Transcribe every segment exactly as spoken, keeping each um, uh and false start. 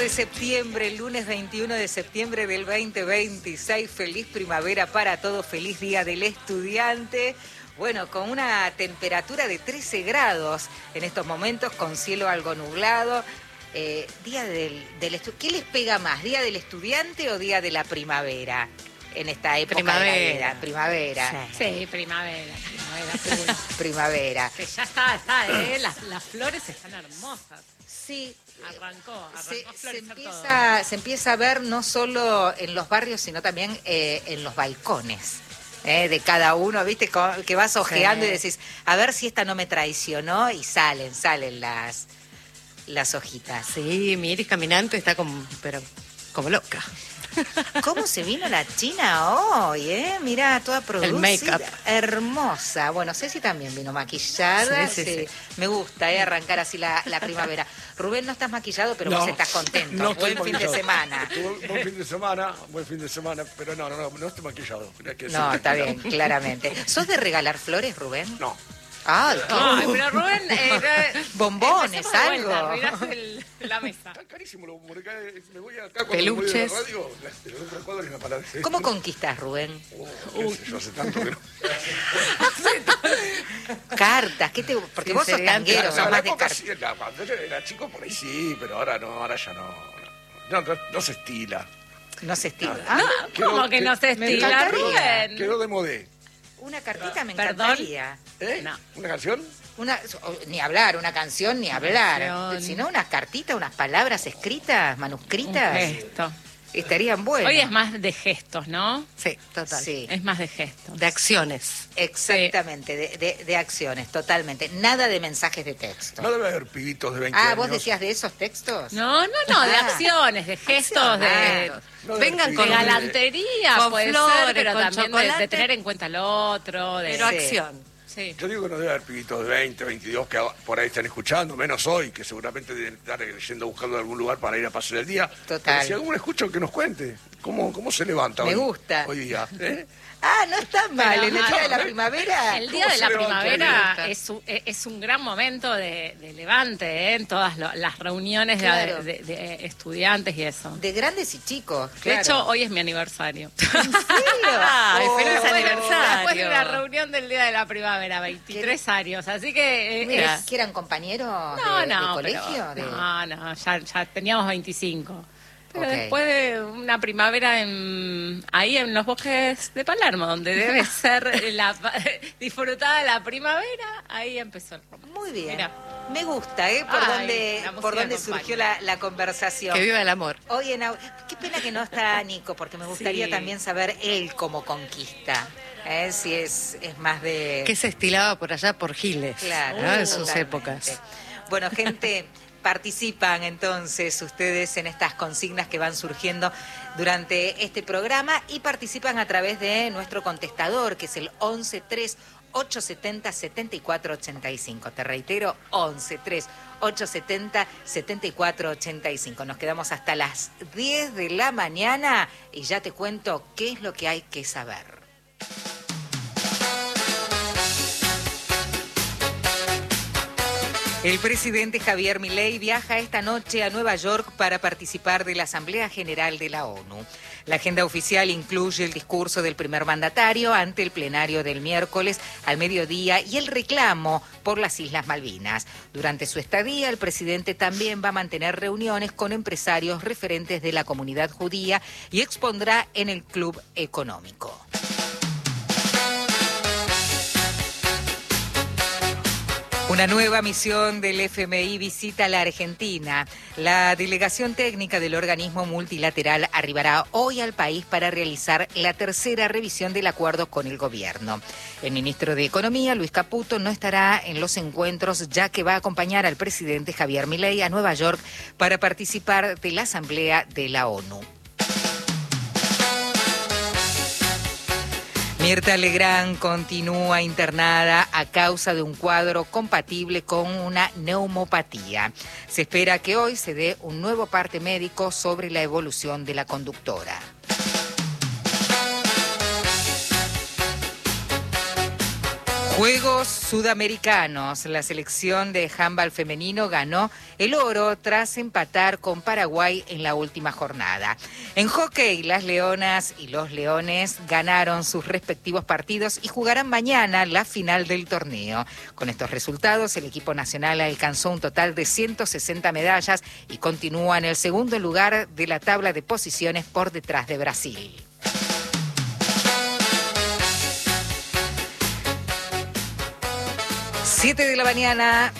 de septiembre, el lunes veintiuno de septiembre del veinte veintiséis. Feliz primavera para todos, feliz día del estudiante. Bueno, con una temperatura de trece grados en estos momentos, con cielo algo nublado. Eh, día del, del estu- ¿Qué les pega más, día del estudiante o día de la primavera? En esta época primavera. de la vida, primavera. Sí, sí, primavera, primavera. Primavera. Que ya está, está, ¿eh? Las, las flores están hermosas. Sí. Arrancó, arrancó Se, a se, florecer empieza, todo. se empieza a ver no solo en los barrios, sino también eh, en los balcones. Eh, de cada uno, ¿viste? Como que vas ojeando Sí. y decís, a ver si esta no me traicionó, y salen, salen las, las hojitas. Sí, mi Iris caminante está como, pero como loca. ¿Cómo se vino la China hoy, eh? Mirá, toda producida. make-up. Hermosa. Bueno, Ceci también vino maquillada. Sí, sí, Sí, sí. Me gusta, eh, arrancar así la, la primavera. Rubén, no estás maquillado, pero No, vos estás contento. no estoy Buen fin de maquillado. semana. Estuvo- Buen fin de semana, buen fin de semana, pero no, no, no, no estoy maquillado. Mirá que No, sí, está bien, maquillado. claramente. ¿Sos de regalar flores, Rubén? No. Ay, qué Ay, pero Rubén, eh, eh, Bombones, empecemos de vuelta, algo. arruinás el- la mesa. Está carísimo, lo, porque acá, eh, me voy acá cuando Peluches. me voy de la radio, la- de los otros cuadros y me aparece. ¿Cómo conquistás, Rubén? Oh, qué sé yo, hace tanto que no. Cartas, ¿qué te...? Porque Sí, vos sos sí, tanguero, O sea, sos la más de época cartas. sí, la- cuando yo era chico por ahí sí, pero ahora no, ahora ya no. No, no, no se estila. No se estila. No. Ah, ¿Cómo Quedó- que no se me estila, encantaría. Rubén? Quedó de modé. una cartita me Perdón. encantaría. ¿Eh? No. ¿Una canción? Una, ni hablar, una canción, ni hablar. canción. Sino unas cartitas, unas palabras escritas, manuscritas, Gesto. estarían buenas. Hoy es más de gestos, ¿no? Sí, total. Sí, Es más de gestos. De acciones. exactamente, de, de- de acciones, totalmente. Nada de mensajes de texto. No debe haber pibitos de veinte Ah, años. ¿vos decías de esos textos? No, no, no, de Ah. acciones, de gestos, de, Acciones. No debe Vengan haber con de pibitos galantería, con puede flores, ser, pero con también de, de chocolate. tener en cuenta al otro. De, Pero Sí. acción. sí. Yo digo que no debe haber pibitos de veinte, veintidós que por ahí están escuchando, menos hoy, que seguramente deben estar yendo buscando algún lugar para ir a pasar el día. Total. Pero si alguno escucha, que nos cuente cómo, cómo se levanta Me hoy, gusta. hoy día. ¿eh? Ah, no está mal. Pero, En el ah, día de la primavera. El día ¿Cómo de se la levanta primavera ahí? es un, es un gran momento de, de levante, ¿eh? En todas lo- las reuniones de- Claro. de, de estudiantes y eso. De grandes y chicos. De claro. hecho, hoy es mi aniversario. ¿En serio? Ay, Oh. feliz Bueno, aniversario. Después de una reunión del día de la primavera, veintitrés años. Así que eh, Mira, es- ¿que eran compañeros No, de, de no, colegio? pero- De- no, no, ya, ya teníamos veinticinco. Pero Ok. después de una primavera en, ahí en los bosques de Palermo, donde debe ser la, disfrutada la primavera, ahí empezó el romance. Muy bien. Mira. Me gusta, ¿eh? Por Ay, dónde, la música por dónde acompaña. surgió la, la conversación. Que viva el amor. Hoy en Au- Qué pena que no está Nico, porque me gustaría Sí. también saber él cómo conquista. ¿eh? Si es, es más de... Que se estilaba por allá por Giles. Claro, ¿no? En sus totalmente. épocas. Bueno, gente, participan entonces ustedes en estas consignas que van surgiendo durante este programa y participan a través de nuestro contestador, que es el once tres ocho setenta setenta y cuatro ochenta y cinco. Te reitero, once tres ocho setenta setenta y cuatro ochenta y cinco. Nos quedamos hasta las diez de la mañana y ya te cuento qué es lo que hay que saber. El presidente Javier Milei viaja esta noche a Nueva York para participar de la Asamblea General de la ONU. La agenda oficial incluye el discurso del primer mandatario ante el plenario del miércoles al mediodía y el reclamo por las Islas Malvinas. Durante su estadía, el presidente también va a mantener reuniones con empresarios referentes de la comunidad judía y expondrá en el Club Económico. Una nueva misión del F M I visita la Argentina. La delegación técnica del organismo multilateral arribará hoy al país para realizar la tercera revisión del acuerdo con el gobierno. El ministro de Economía, Luis Caputo, no estará en los encuentros ya que va a acompañar al presidente Javier Milei a Nueva York para participar de la Asamblea de la ONU. Mirta Legrand continúa internada a causa de un cuadro compatible con una neumopatía. Se espera que hoy se dé un nuevo parte médico sobre la evolución de la conductora. Juegos Sudamericanos. La selección de handball femenino ganó el oro tras empatar con Paraguay en la última jornada. En hockey, las leonas y los leones ganaron sus respectivos partidos y jugarán mañana la final del torneo. Con estos resultados, el equipo nacional alcanzó un total de ciento sesenta medallas y continúa en el segundo lugar de la tabla de posiciones por detrás de Brasil. Siete de la mañana,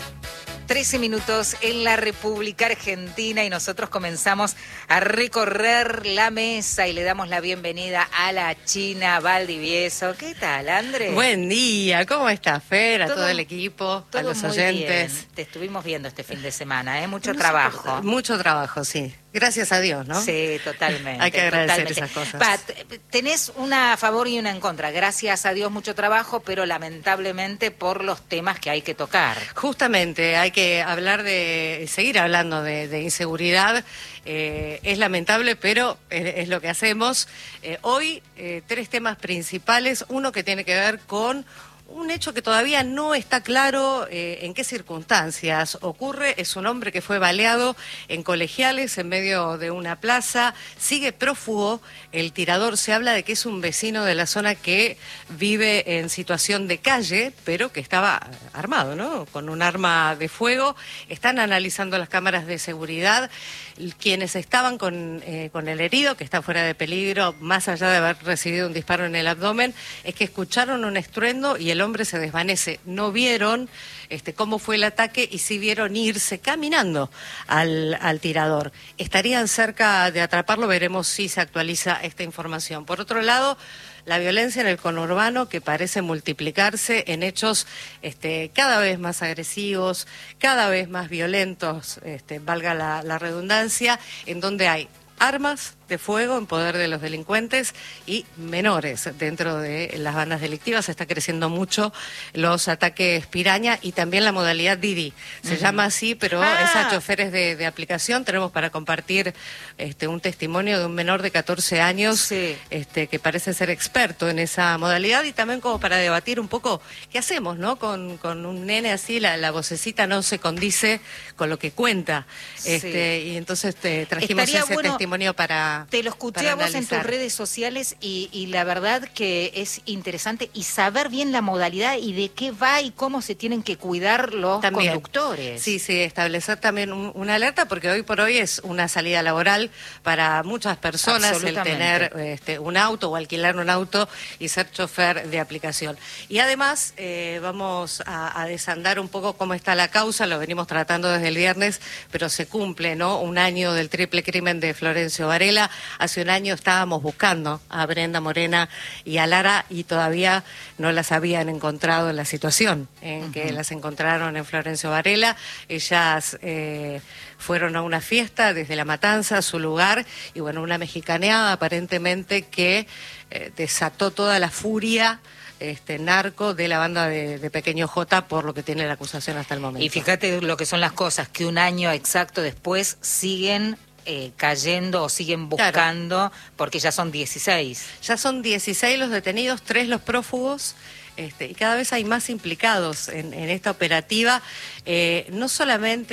trece minutos en la República Argentina y nosotros comenzamos a recorrer la mesa y le damos la bienvenida a la China Valdivieso. ¿Qué tal, André? Buen día, ¿cómo está, Fer? A todo, todo el equipo, todo a los muy oyentes. Bien. Te estuvimos viendo este fin de semana, ¿eh? Mucho trabajo. Mucho trabajo, sí. Gracias a Dios, ¿no? Sí, totalmente. Hay que agradecer totalmente. esas cosas. Pa, tenés una a favor y una en contra. Gracias a Dios, mucho trabajo, pero lamentablemente por los temas que hay que tocar. Justamente, hay que hablar de, seguir hablando de, de inseguridad. Eh, es lamentable, pero es, es lo que hacemos. Eh, hoy, eh, tres temas principales. Uno que tiene que ver con un hecho que todavía no está claro eh, en qué circunstancias ocurre. Es un hombre que fue baleado en Colegiales, en medio de una plaza. Sigue prófugo. El tirador, se habla de que es un vecino de la zona que vive en situación de calle, pero que estaba armado, ¿no? Con un arma de fuego. Están analizando las cámaras de seguridad. Quienes estaban con, eh, con el herido, que está fuera de peligro, más allá de haber recibido un disparo en el abdomen, es que escucharon un estruendo y el hombre se desvanece. No vieron este, cómo fue el ataque y sí vieron irse caminando al, al tirador. Estarían cerca de atraparlo, veremos si se actualiza esta información. Por otro lado, la violencia en el conurbano, que parece multiplicarse en hechos este, cada vez más agresivos, cada vez más violentos, este, valga la, la redundancia, en donde hay armas de fuego en poder de los delincuentes y menores dentro de las bandas delictivas. Está creciendo mucho los ataques piraña y también la modalidad Didi. Se uh-huh. llama así, pero ah. es a choferes de, de aplicación. Tenemos para compartir este, un testimonio de un menor de catorce años sí. este, que parece ser experto en esa modalidad y también como para debatir un poco qué hacemos, ¿no? Con, con un nene así, la, la vocecita no se condice con lo que cuenta. Sí. Este, y entonces te trajimos Estaría ese bueno... testimonio para Te lo escuché a vos en tus redes sociales y, y la verdad que es interesante y saber bien la modalidad y de qué va y cómo se tienen que cuidar los también. conductores. Sí, sí, establecer también un, una alerta porque hoy por hoy es una salida laboral para muchas personas el tener este, un auto o alquilar un auto y ser chofer de aplicación. Y además eh, vamos a, a desandar un poco cómo está la causa, lo venimos tratando desde el viernes, pero se cumple, ¿no? Un año del triple crimen de Florencio Varela. Hace un año estábamos buscando a Brenda Morena y a Lara y todavía no las habían encontrado en la situación en uh-huh. que las encontraron en Florencio Varela. Ellas eh, fueron a una fiesta desde La Matanza, a su lugar, y bueno, una mexicaneada aparentemente que eh, desató toda la furia Este, narco de la banda de, de Pequeño J, por lo que tiene la acusación hasta el momento. Y fíjate lo que son las cosas, que un año exacto después siguen Eh, cayendo o siguen buscando, claro. porque ya son dieciséis. Ya son dieciséis los detenidos, tres los prófugos, este, y cada vez hay más implicados en, en esta operativa, eh, no solamente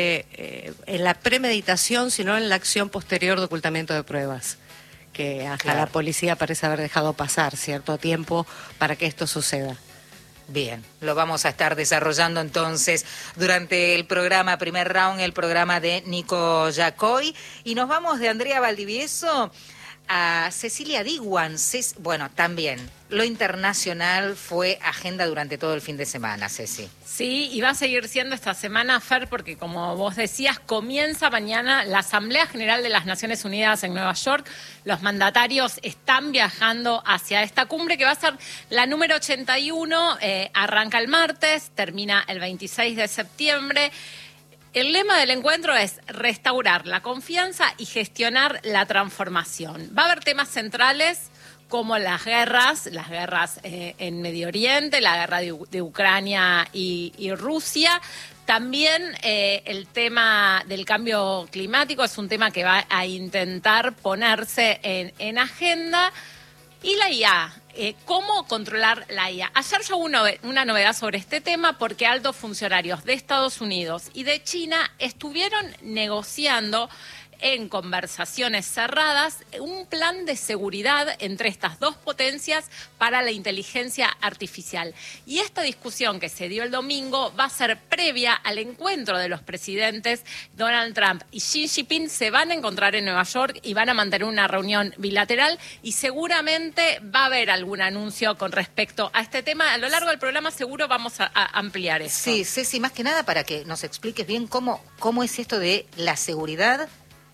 eh, en la premeditación, sino en la acción posterior de ocultamiento de pruebas, que hasta claro. la policía parece haber dejado pasar cierto tiempo para que esto suceda. Bien, lo vamos a estar desarrollando entonces durante el programa, primer round, el programa de Nico Yacoy. Y nos vamos de Andrea Valdivieso a Cecilia Diguan. Ces- bueno, también lo internacional fue agenda durante todo el fin de semana, Ceci. Sí, y va a seguir siendo esta semana, Fer, porque como vos decías, comienza mañana la Asamblea General de las Naciones Unidas en Nueva York. Los mandatarios están viajando hacia esta cumbre, que va a ser la número ochenta y uno, eh, arranca el martes, termina el veintiséis de septiembre. El lema del encuentro es restaurar la confianza y gestionar la transformación. Va a haber temas centrales como las guerras, las guerras eh, en Medio Oriente, la guerra de, de Ucrania y, y Rusia. También eh, el tema del cambio climático es un tema que va a intentar ponerse en, en agenda. Y la I A, eh, ¿cómo controlar la I A? Ayer yo hubo una, una novedad sobre este tema porque altos funcionarios de Estados Unidos y de China estuvieron negociando en conversaciones cerradas un plan de seguridad entre estas dos potencias para la inteligencia artificial. Y esta discusión que se dio el domingo va a ser previa al encuentro de los presidentes Donald Trump y Xi Jinping. Se van a encontrar en Nueva York y van a mantener una reunión bilateral y seguramente va a haber algún anuncio con respecto a este tema. A lo largo del programa seguro vamos a, a ampliar eso. Sí, Ceci, más que nada para que nos expliques bien cómo, cómo es esto de la seguridad.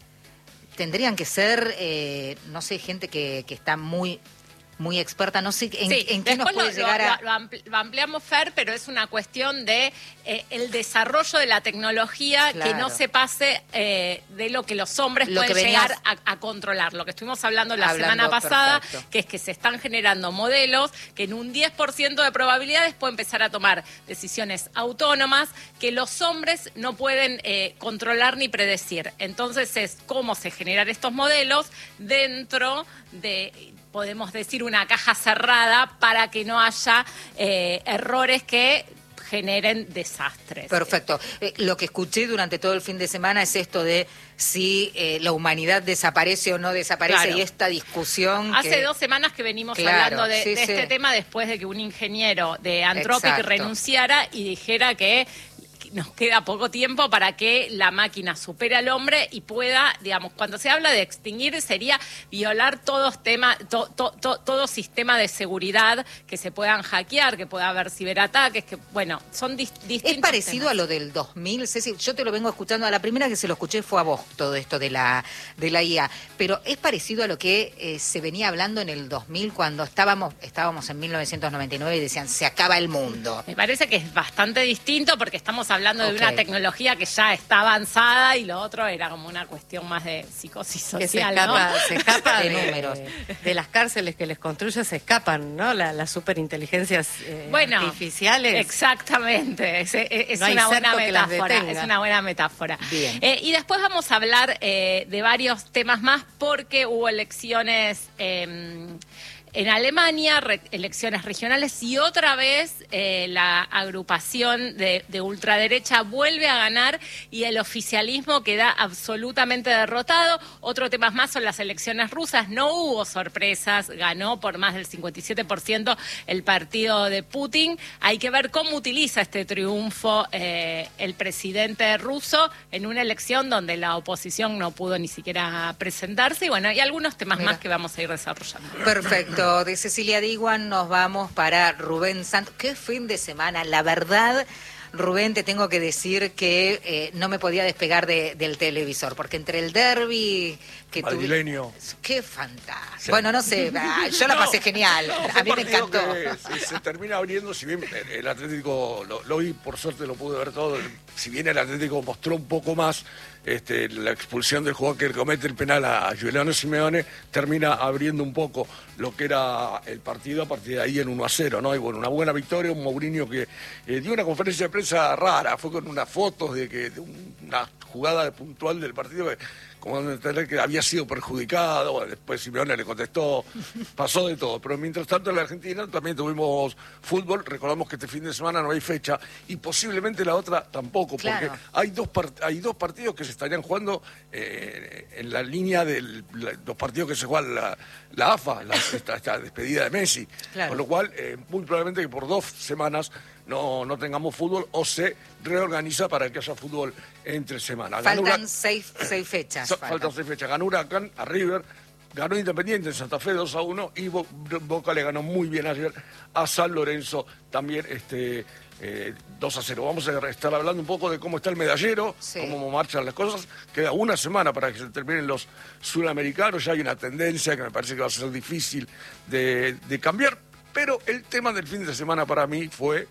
Tendrían que ser, eh, no sé, gente que, que está muy muy experta, no sé en, sí, en qué nos puede lo, llegar lo, a... Lo, ampli lo ampliamos, Fer, pero es una cuestión de eh, el desarrollo de la tecnología, claro, que no se pase eh, de lo que los hombres lo pueden venías... llegar a, a controlar. Lo que estuvimos hablando la hablando, semana pasada, perfecto, que es que se están generando modelos que en un diez por ciento de probabilidades pueden empezar a tomar decisiones autónomas que los hombres no pueden eh, controlar ni predecir. Entonces es cómo se generan estos modelos dentro de... podemos decir, una caja cerrada para que no haya eh, errores que generen desastres. Perfecto. Eh, lo que escuché durante todo el fin de semana es esto de si eh, la humanidad desaparece o no desaparece, claro, y esta discusión... Hace que... dos semanas que venimos claro, hablando de, sí, de sí. este tema después de que un ingeniero de Anthropic Exacto. renunciara y dijera que nos queda poco tiempo para que la máquina supere al hombre y pueda, digamos, cuando se habla de extinguir, sería violar todos temas, to, to, to, todo sistema de seguridad que se puedan hackear, que pueda haber ciberataques, que, bueno, son dis, distintos. Es parecido temas. a lo del dos mil, Ceci, yo te lo vengo escuchando, a la primera que se lo escuché fue a vos, todo esto de la, de la I A, pero es parecido a lo que eh, se venía hablando en el dos mil cuando estábamos, estábamos en mil novecientos noventa y nueve y decían, se acaba el mundo. Me parece que es bastante distinto porque estamos hablando hablando de okay. una tecnología que ya está avanzada y lo otro era como una cuestión más de psicosis social, que se escapa, ¿no? se escapa de, de números. De, de las cárceles que les construye, se escapan, ¿no? La, las superinteligencias eh, bueno, artificiales. Exactamente, es, es, no una buena metáfora, es una buena metáfora. Bien. Eh, y después vamos a hablar eh, de varios temas más porque hubo elecciones... Eh, en Alemania, re, elecciones regionales, y otra vez eh, la agrupación de, de ultraderecha vuelve a ganar y el oficialismo queda absolutamente derrotado. Otro tema más son las elecciones rusas. No hubo sorpresas, ganó por más del cincuenta y siete por ciento el partido de Putin. Hay que ver cómo utiliza este triunfo eh, el presidente ruso en una elección donde la oposición no pudo ni siquiera presentarse. Y bueno, y algunos temas Mira. más que vamos a ir desarrollando. Perfecto. De Cecilia Diguan nos vamos para Rubén Santos. Qué fin de semana, la verdad. Rubén, te tengo que decir que eh, no me podía despegar de, del televisor, porque entre el derbi que madrileño. Tuve... Qué fantástico. Sí. Bueno, no sé, yo la pasé no, genial. No, a mí me encantó. Que se, se termina abriendo, si bien el Atlético, lo, lo vi, por suerte lo pude ver todo, si bien el Atlético mostró un poco más este, la expulsión del jugador que comete el penal a Giuliano Simeone, termina abriendo un poco lo que era el partido a partir de ahí en uno a cero, ¿no? Y bueno, una buena victoria, un Mourinho que eh, dio una conferencia de prensa rara, fue con unas fotos de que de una jugada puntual del partido que, como entender que había sido perjudicado, bueno, después Simeone le contestó, pasó de todo, pero mientras tanto en la Argentina también tuvimos fútbol, recordamos que este fin de semana no hay fecha y posiblemente la otra tampoco, claro. porque hay dos part hay dos partidos que se estarían jugando eh, en la línea de los partidos que se juegan la, la A F A, la, esta, esta despedida de Messi, claro. Con lo cual eh, muy probablemente que por dos semanas no, no tengamos fútbol o se reorganiza para que haya fútbol entre semanas. Faltan seis, seis fechas. So, faltan. faltan seis fechas. Ganó Huracán a River, ganó Independiente en Santa Fe dos a uno y Bo Boca le ganó muy bien ayer a San Lorenzo también este eh, dos a cero. Vamos a estar hablando un poco de cómo está el medallero, sí. cómo marchan las cosas. Queda una semana para que se terminen los sudamericanos. Ya hay una tendencia que me parece que va a ser difícil de, de cambiar. Pero el tema del fin de semana para mí fue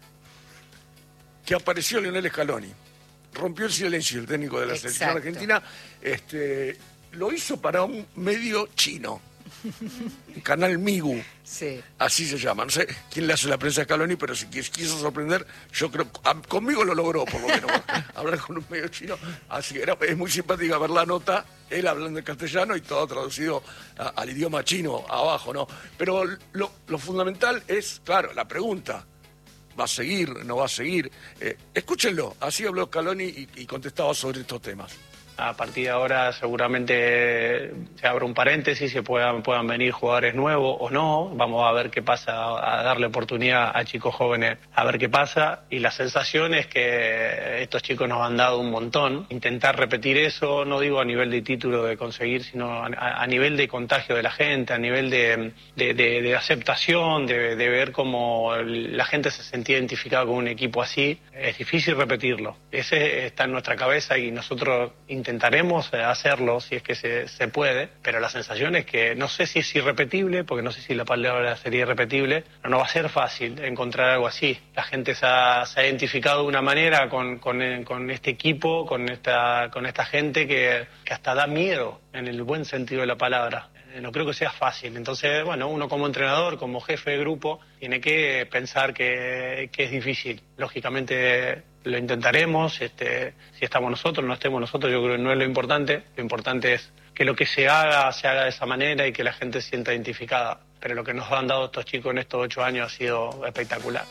que apareció Lionel Scaloni. Rompió el silencio el técnico de la Exacto. selección argentina. Este, lo hizo para un medio chino. Canal Migu. Sí. Así se llama. No sé quién le hace la prensa a Scaloni, pero si quiso sorprender, yo creo, a, conmigo lo logró, por lo menos, hablar con un medio chino. Así que era, es muy simpática ver la nota, él hablando en castellano y todo traducido a, al idioma chino abajo, ¿no? Pero lo, lo fundamental es, claro, la pregunta. ¿Va a seguir? ¿No va a seguir? Eh, escúchenlo. Así habló Scaloni y, y contestaba sobre estos temas. A partir de ahora seguramente se abre un paréntesis, se puedan, puedan venir jugadores nuevos o no. Vamos a ver qué pasa, a darle oportunidad a chicos jóvenes a ver qué pasa. Y la sensación es que estos chicos nos han dado un montón. Intentar repetir eso, no digo a nivel de título de conseguir, sino a, a nivel de contagio de la gente, a nivel de, de, de, de aceptación, de, de ver cómo la gente se sentía identificada con un equipo así. Es difícil repetirlo. Ese está en nuestra cabeza y nosotros intentamos Intentaremos hacerlo si es que se, se puede, pero la sensación es que no sé si es irrepetible, porque no sé si la palabra sería irrepetible, pero no va a ser fácil encontrar algo así. La gente se ha, se ha identificado de una manera con, con, con este equipo, con esta, con esta gente que, que hasta da miedo, en el buen sentido de la palabra. No creo que sea fácil. Entonces, bueno, uno como entrenador, como jefe de grupo, tiene que pensar que, que es difícil. Lógicamente lo intentaremos, este, si estamos nosotros, no estemos nosotros, yo creo que no es lo importante. Lo importante es que lo que se haga, se haga de esa manera y que la gente se sienta identificada. Pero lo que nos han dado estos chicos en estos ocho años ha sido espectacular.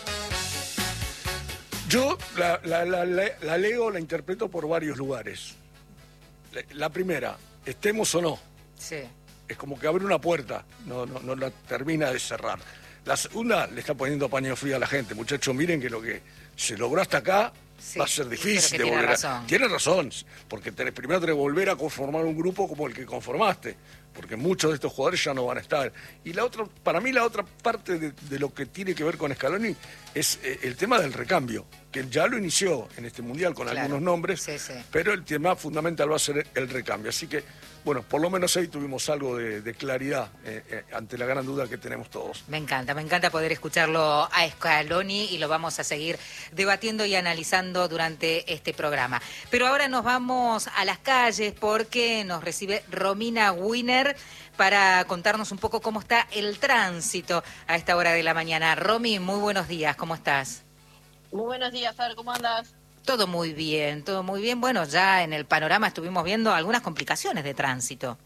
Yo la, la, la, la, la leo, la interpreto por varios lugares. La, la primera, estemos o no. Sí. Es como que abre una puerta, no, no, no la termina de cerrar. La segunda le está poniendo paño frío a la gente. Muchachos, miren que lo que se logró hasta acá sí, va a ser difícil de tiene volver razón. a... Tiene razón, porque tenés, primero tenés que volver a conformar un grupo como el que conformaste, porque muchos de estos jugadores ya no van a estar. Y la otra, para mí la otra parte de, de lo que tiene que ver con Scaloni es eh, el tema del recambio, que ya lo inició en este Mundial con claro. algunos nombres, sí, sí. pero el tema fundamental va a ser el recambio. Así que, bueno, por lo menos ahí tuvimos algo de, de claridad eh, eh, ante la gran duda que tenemos todos. Me encanta, me encanta poder escucharlo a Scaloni y lo vamos a seguir debatiendo y analizando durante este programa. Pero ahora nos vamos a las calles porque nos recibe Romina Winer para contarnos un poco cómo está el tránsito a esta hora de la mañana. Romy, muy buenos días, ¿cómo estás? Muy buenos días, Fer, ¿cómo andas? Todo muy bien, todo muy bien. Bueno, ya en el panorama estuvimos viendo algunas complicaciones de tránsito.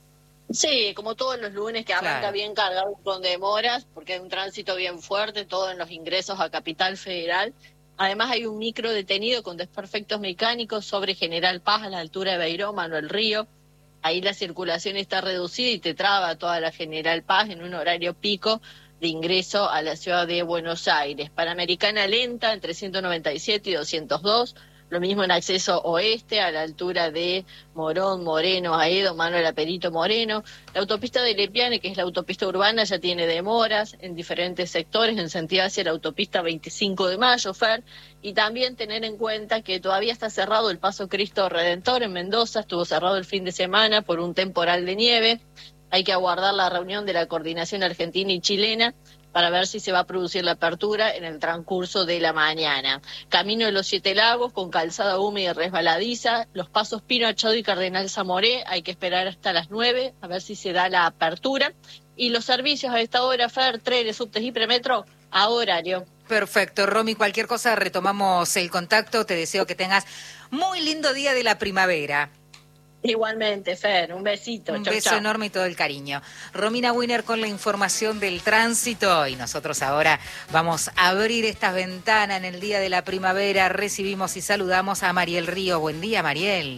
Sí, como todos los lunes que arranca claro. bien cargado con demoras, porque hay un tránsito bien fuerte, todo en los ingresos a Capital Federal. Además hay un micro detenido con desperfectos mecánicos sobre General Paz a la altura de Beiró, Manuel Río. Ahí la circulación está reducida y te traba toda la General Paz en un horario pico de ingreso a la ciudad de Buenos Aires. Panamericana lenta entre ciento noventa y siete y doscientos dos. Lo mismo en acceso oeste, a la altura de Morón, Moreno, Aedo, Manuel Aperito Moreno. La autopista de Lepiane, que es la autopista urbana, ya tiene demoras en diferentes sectores en sentido hacia la autopista veinticinco de mayo, Fer. Y también tener en cuenta que todavía está cerrado el Paso Cristo Redentor en Mendoza, estuvo cerrado el fin de semana por un temporal de nieve. Hay que aguardar la reunión de la coordinación argentina y chilena para ver si se va a producir la apertura en el transcurso de la mañana. Camino de los Siete Lagos con calzada húmeda y resbaladiza, los pasos Pino Achado y Cardenal Zamoré, hay que esperar hasta las nueve a ver si se da la apertura. Y los servicios a esta hora, Fer, trenes, subtes y premetro, a horario. Perfecto, Romy, cualquier cosa retomamos el contacto, te deseo que tengas muy lindo día de la primavera. Igualmente, Fer, un besito. Un chau, beso chau. enorme y todo el cariño. Romina Winer con la información del tránsito y nosotros ahora vamos a abrir estas ventanas en el día de la primavera. Recibimos y saludamos a Mariel Río. Buen día, Mariel.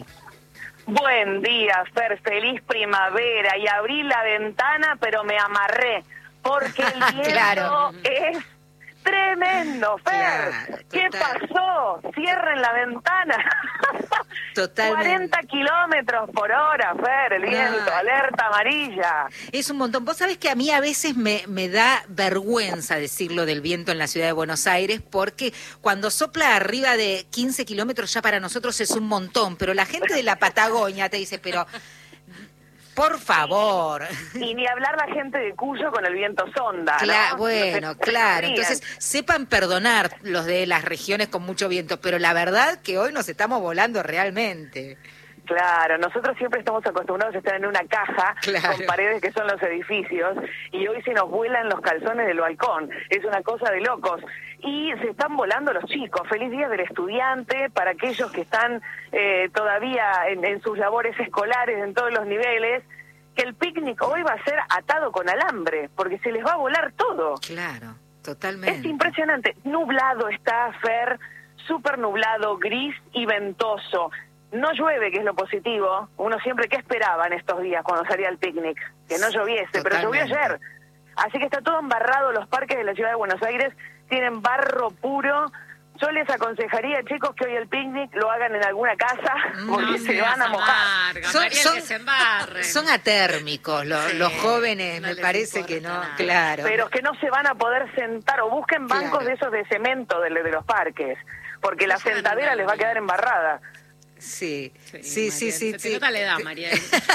Buen día, Fer, feliz primavera. Y abrí la ventana, pero me amarré, porque el viento claro. es tremendo, Fer. Claro, ¿Qué pasó? Cierren la ventana. Totalmente. cuarenta kilómetros por hora, Fer, el viento, no. alerta amarilla. Es un montón. Vos sabés que a mí a veces me, me da vergüenza decirlo del viento en la ciudad de Buenos Aires, porque cuando sopla arriba de quince kilómetros ya para nosotros es un montón, pero la gente de la Patagonia te dice, pero... Por favor. Y ni hablar la gente de Cuyo con el viento sonda, Cla- ¿no? Bueno, Se- claro. se Entonces, sepan perdonar los de las regiones con mucho viento, pero la verdad que hoy nos estamos volando realmente. Claro, nosotros siempre estamos acostumbrados a estar en una caja Claro. con paredes que son los edificios y hoy se nos vuelan los calzones del balcón. Es una cosa de locos. Y se están volando los chicos. Feliz Día del Estudiante para aquellos que están eh, todavía en, en sus labores escolares en todos los niveles. Que el picnic hoy va a ser atado con alambre porque se les va a volar todo. Claro, totalmente. Es impresionante. Nublado está, Fer, súper nublado, gris y ventoso. No llueve, que es lo positivo. Uno siempre, ¿qué esperaba en estos días cuando salía al picnic? Que no lloviese, pero llovió Totalmente. ayer. Así que está todo embarrado. Los parques de la ciudad de Buenos Aires tienen barro puro. Yo les aconsejaría, chicos, que hoy el picnic lo hagan en alguna casa porque No se seas van a mojar. amarga, Son- Mariel, son- que se embarren. Son atérmicos los, Sí, los jóvenes, no me les parece importa que no, nada. claro. Pero que no se van a poder sentar o busquen bancos Claro. de esos de cemento de, de los parques, porque la Vayan sentadera andando. les va a quedar embarrada. Sí, Sí, sí, sí, Mariel, sí. se sí. te nota la edad, Mariel.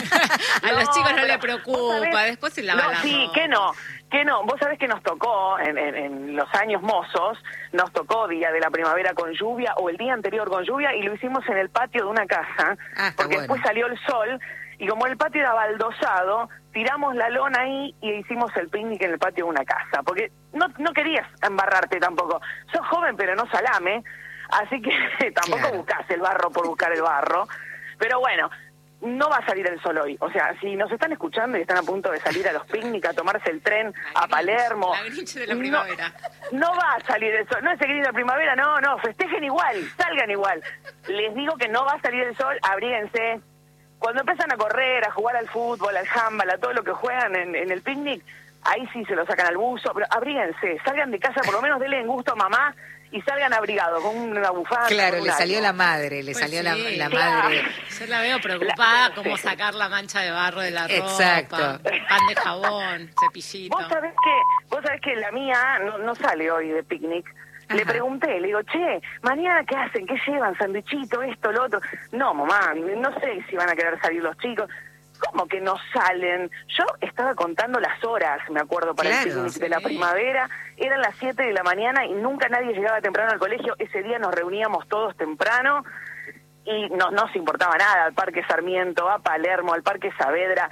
A No, los chicos no pero le vos preocupa, sabés- después se lava No, la sí, ropa. que no, que no. Vos sabés que nos tocó en, en, en los años mozos, nos tocó día de la primavera con lluvia o el día anterior con lluvia y lo hicimos en el patio de una casa, Ah, está porque bueno. después salió el sol y como el patio era baldosado, tiramos la lona ahí y hicimos el picnic en el patio de una casa, porque no, no querías embarrarte tampoco. Sos joven pero no salame, así que tampoco Claro. buscás el barro por buscar el barro. Pero bueno, no va a salir el sol hoy. O sea, si nos están escuchando y están a punto de salir a los picnic, a tomarse el tren La a Grinch, Palermo. la Grinch de la no- primavera. No, va a salir el sol. No es el Grinch de la primavera, no, no. Festejen igual, salgan igual. Les digo que no va a salir el sol, abríguense. Cuando empiezan a correr, a jugar al fútbol, al handball, a todo lo que juegan en, en el picnic, ahí sí se lo sacan al buzo. Pero abríguense, salgan de casa, por lo menos denle en gusto a mamá y salgan abrigados con una bufanda. Claro, con le un salió algo. la madre, le Pues salió la, sí. la Claro. madre. Yo la veo preocupada La- cómo sí. sacar la mancha de barro de la ropa. Exacto. Pan de jabón, cepillito. Vos sabés que, vos sabés que la mía no, no sale hoy de picnic. Le Ajá. pregunté, le digo, che, mañana qué hacen, qué llevan, sanduichito, esto, lo otro. No, mamá, no sé si van a querer salir los chicos. ¿Cómo que no salen? Yo estaba contando las horas, me acuerdo, para Claro, el picnic sí. de la primavera. Eran las siete de la mañana y nunca nadie llegaba temprano al colegio. Ese día nos reuníamos todos temprano y no nos importaba nada, al Parque Sarmiento, a Palermo, al Parque Saavedra.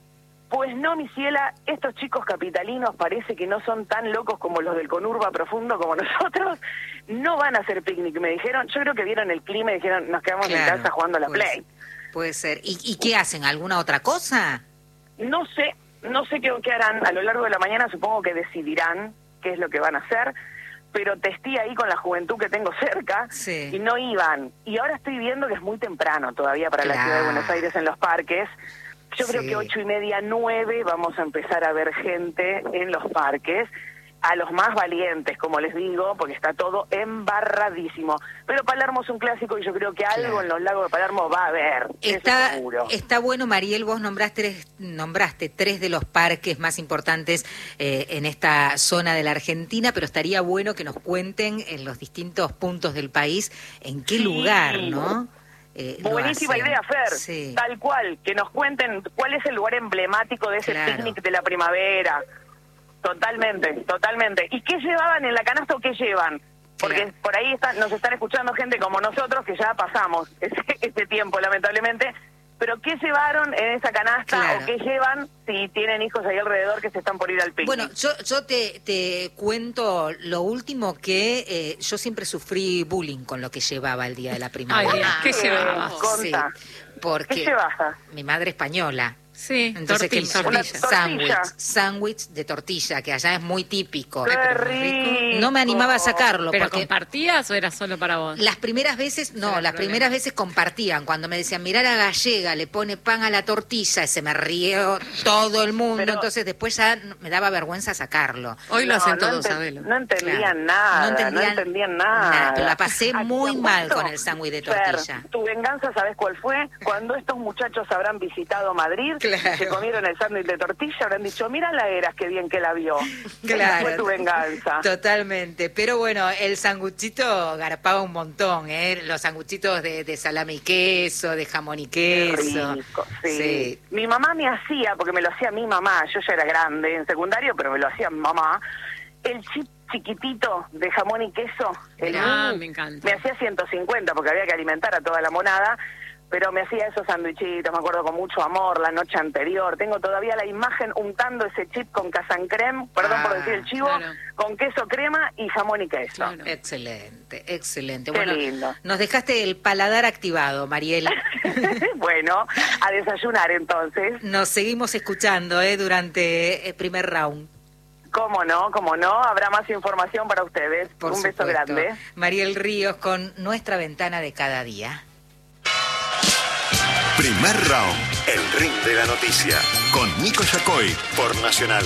Pues no, mi ciela, estos chicos capitalinos parece que no son tan locos como los del Conurba Profundo como nosotros. No van a hacer picnic, me dijeron. Yo creo que vieron el clima y dijeron, nos quedamos Claro, en casa jugando a la puede Play. ser, Puede ser. ¿Y, ¿Y qué hacen? ¿Alguna otra cosa? No sé, no sé qué, qué harán. A lo largo de la mañana supongo que decidirán qué es lo que van a hacer. Pero testé ahí con la juventud que tengo cerca Sí. y no iban. Y ahora estoy viendo que es muy temprano todavía para la Claro. ciudad de Buenos Aires en los parques. Yo creo Sí. que ocho y media, nueve vamos a empezar a ver gente en los parques. A los más valientes, como les digo, porque está todo embarradísimo. Pero Palermo es un clásico y yo creo que algo Claro. en los lagos de Palermo va a haber. eso Está, seguro. está bueno, Mariel, vos nombraste, tres- nombraste tres de los parques más importantes eh, en esta zona de la Argentina, pero estaría bueno que nos cuenten en los distintos puntos del país en qué Sí. lugar, ¿no? Eh, lo Buenísima hacen. idea, Fer. Sí. Tal cual, que nos cuenten cuál es el lugar emblemático de ese Claro. picnic de la primavera. Totalmente, totalmente. ¿Y qué llevaban en la canasta o qué llevan? Porque Claro. por ahí están, nos están escuchando gente como nosotros que ya pasamos ese, ese tiempo, lamentablemente. Pero ¿qué llevaron en esa canasta Claro. o qué llevan si tienen hijos ahí alrededor que se están por ir al picnic? Bueno, yo, yo te, te cuento lo último que eh, yo siempre sufrí bullying con lo que llevaba el día de la primavera. Ay, Dios, ¿qué Eh, llevabas? Conta. Sí, porque ¿Qué llevas? mi madre española. Sí, Entonces, ¿qué- tortilla. Una sándwich, tortilla. sándwich de tortilla, que allá es muy típico. ¡Qué pero rico! No me animaba a sacarlo ¿Pero porque compartías o era solo para vos? las primeras veces, no, Era el las problema. primeras veces compartían. Cuando me decían, mirá la gallega, le pone pan a la tortilla, se me rió todo el mundo. Pero- Entonces después ya no- me daba vergüenza sacarlo. Hoy lo No, hacen no todos, enten- sabelo. No entendían Claro. nada, No entendían no entendían nada. nada. La pasé ¿A muy quién mal pasó? con el sándwich de Fer, tortilla. tu venganza, ¿sabes cuál fue? Cuando estos muchachos habrán visitado Madrid, Claro. se comieron el sándwich de tortilla, habrán dicho, mira la Eras, qué bien que la vio. Esa Claro. fue tu venganza. Totalmente. Pero bueno, el sanguchito garpaba un montón, ¿eh? Los sanguchitos de, de salame y queso, de jamón y Qué queso. rico, sí. Sí. Mi mamá me hacía, porque me lo hacía mi mamá, yo ya era grande en secundario, pero me lo hacía mi mamá, el chip chiquitito de jamón y queso. El Mirá, mini, me encanta. Me hacía ciento cincuenta porque había que alimentar a toda la monada. pero me hacía esos sandwichitos, me acuerdo, con mucho amor, la noche anterior. Tengo todavía la imagen untando ese chip con casan creme, perdón Ah, por decir el chivo, claro. con queso crema y jamón y queso. Claro. Excelente, excelente. Qué Bueno, lindo. nos dejaste el paladar activado, Mariel. Bueno, a desayunar entonces. Nos seguimos escuchando eh, durante el primer round. Cómo no, cómo no, habrá más información para ustedes. Por Un beso supuesto. grande. Mariel Ríos con Nuestra Ventana de Cada Día. Primer round, el ring de la noticia, con Nico Yacoy por Nacional.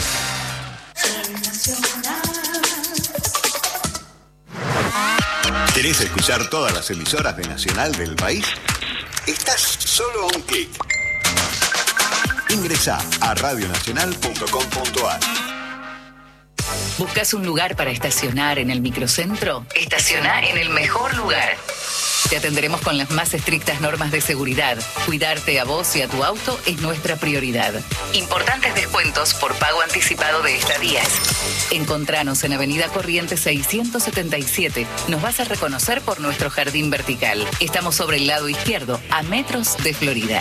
¿Querés escuchar todas las emisoras de Nacional del país? Estás solo a un clic. Ingresá a radionacional punto com punto ar. ¿Buscas un lugar para estacionar en el microcentro? Estaciona en el mejor lugar. Te atenderemos con las más estrictas normas de seguridad. Cuidarte a vos y a tu auto es nuestra prioridad. Importantes descuentos por pago anticipado de estadías. Encontranos en Avenida Corrientes seiscientos setenta y siete. Nos vas a reconocer por nuestro jardín vertical. Estamos sobre el lado izquierdo, a metros de Florida.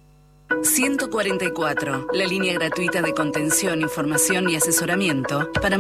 ciento cuarenta y cuatro, la línea gratuita de contención, información y asesoramiento para